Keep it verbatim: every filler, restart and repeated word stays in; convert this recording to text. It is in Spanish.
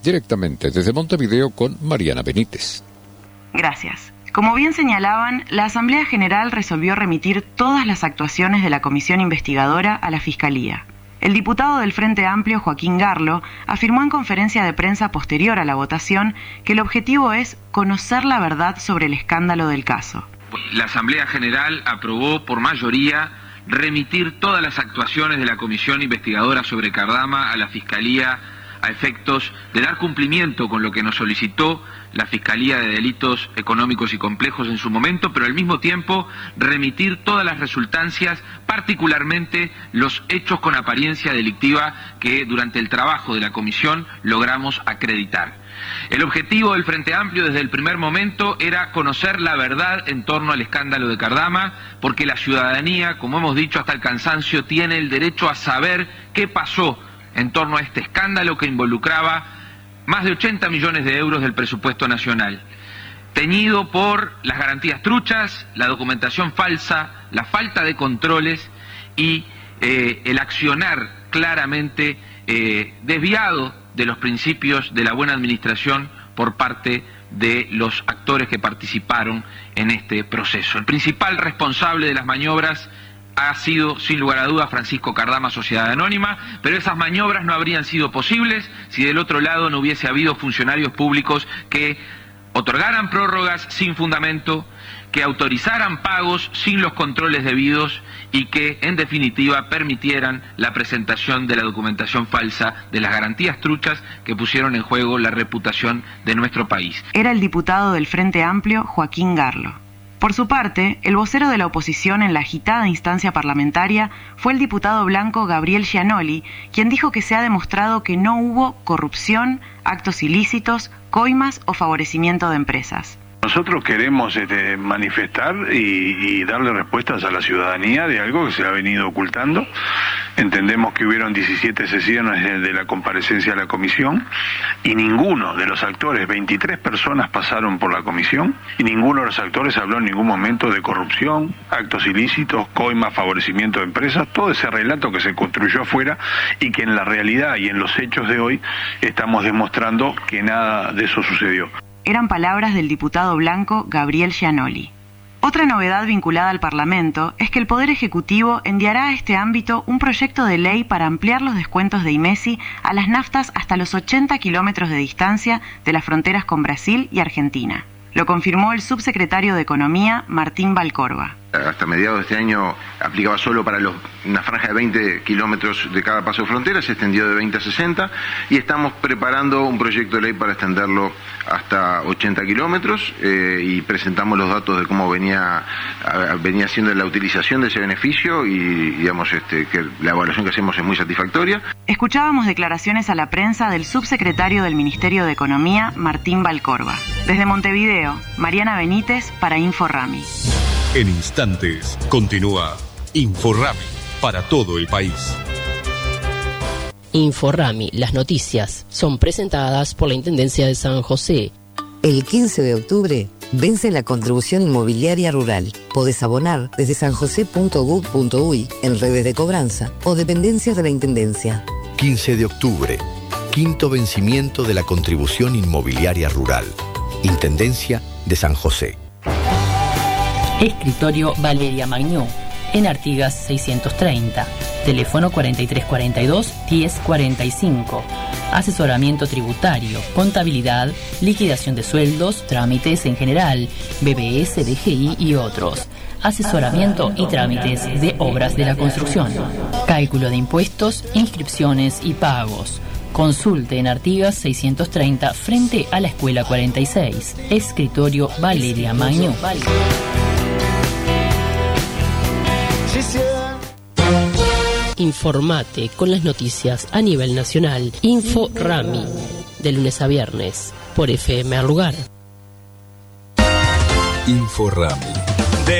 directamente desde Montevideo con Mariana Benítez. Gracias. Como bien señalaban, la Asamblea General resolvió remitir todas las actuaciones de la comisión investigadora a la Fiscalía. El diputado del Frente Amplio, Joaquín Garlo, afirmó en conferencia de prensa posterior a la votación que el objetivo es conocer la verdad sobre el escándalo del caso. La Asamblea General aprobó por mayoría remitir todas las actuaciones de la comisión investigadora sobre Cardama a la Fiscalía a efectos de dar cumplimiento con lo que nos solicitó la Fiscalía de Delitos Económicos y Complejos en su momento, pero al mismo tiempo remitir todas las resultancias, particularmente los hechos con apariencia delictiva que durante el trabajo de la comisión logramos acreditar. El objetivo del Frente Amplio desde el primer momento era conocer la verdad en torno al escándalo de Cardama, porque la ciudadanía, como hemos dicho hasta el cansancio, tiene el derecho a saber qué pasó en torno a este escándalo que involucraba más de ochenta millones de euros del presupuesto nacional, teñido por las garantías truchas, la documentación falsa, la falta de controles y eh, el accionar claramente eh, desviado de los principios de la buena administración por parte de los actores que participaron en este proceso. El principal responsable de las maniobras ha sido, sin lugar a dudas, Francisco Cardama, Sociedad Anónima, pero esas maniobras no habrían sido posibles si del otro lado no hubiese habido funcionarios públicos que otorgaran prórrogas sin fundamento, que autorizaran pagos sin los controles debidos y que, en definitiva, permitieran la presentación de la documentación falsa de las garantías truchas que pusieron en juego la reputación de nuestro país. Era el diputado del Frente Amplio, Joaquín Garlo. Por su parte, el vocero de la oposición en la agitada instancia parlamentaria fue el diputado blanco Gabriel Gianoli, quien dijo que se ha demostrado que no hubo corrupción, actos ilícitos, coimas o favorecimiento de empresas. Nosotros queremos este, manifestar y, y darle respuestas a la ciudadanía de algo que se ha venido ocultando. Entendemos que hubieron diecisiete sesiones de, de la comparecencia de la comisión y ninguno de los actores, veintitrés personas pasaron por la comisión y ninguno de los actores habló en ningún momento de corrupción, actos ilícitos, coimas, favorecimiento de empresas, todo ese relato que se construyó afuera y que en la realidad y en los hechos de hoy estamos demostrando que nada de eso sucedió. Eran palabras del diputado blanco Gabriel Gianoli. Otra novedad vinculada al Parlamento es que el Poder Ejecutivo enviará a este ámbito un proyecto de ley para ampliar los descuentos de IMESI a las naftas hasta los ochenta kilómetros de distancia de las fronteras con Brasil y Argentina. Lo confirmó el subsecretario de Economía, Martín Valcorba. Hasta mediados de este año aplicaba solo para los, una franja de veinte kilómetros de cada paso de frontera, se extendió de veinte a sesenta y estamos preparando un proyecto de ley para extenderlo hasta ochenta kilómetros eh, y presentamos los datos de cómo venía, venía siendo la utilización de ese beneficio y digamos este, que la evaluación que hacemos es muy satisfactoria. Escuchábamos declaraciones a la prensa del subsecretario del Ministerio de Economía, Martín Valcorba. Desde Montevideo, Mariana Benítez para InfoRami. En instantes, continúa InfoRami para todo el país. InfoRami, las noticias son presentadas por la Intendencia de San José. El quince de octubre vence la contribución inmobiliaria rural. Podés abonar desde sanjose punto gov punto uy en redes de cobranza o dependencias de la Intendencia. quince de octubre, quinto vencimiento de la contribución inmobiliaria rural. Intendencia de San José. Escritorio Valeria Magnó, en Artigas seiscientos treinta, teléfono cuarenta y tres cuarenta y dos, diez cuarenta y cinco. Asesoramiento tributario, contabilidad, liquidación de sueldos, trámites en general, B B S, D G I y otros. Asesoramiento y trámites de obras de la construcción. Cálculo de impuestos, inscripciones y pagos. Consulte en Artigas seiscientos treinta frente a la Escuela cuarenta y seis. Escritorio Valeria Magnó. Informate con las noticias a nivel nacional. InfoRami, de lunes a viernes, por F M Al Lugar. InfoRami.